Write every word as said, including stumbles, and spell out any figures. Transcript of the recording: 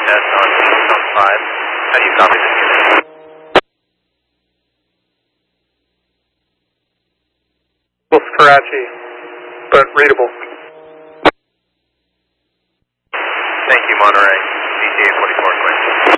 S on Zone five. How do you copy this unit? Little scratchy, but readable. Thank you, Monterey.